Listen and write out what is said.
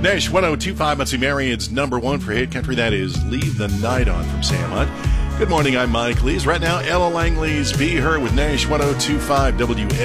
Nash 1025, Muncie Marion's number one for hit country. That is Leave the Night On from Sam Hunt. Good morning, I'm Mike Lees. Right now, Ella Langley's Be Her with Nash 1025 WL.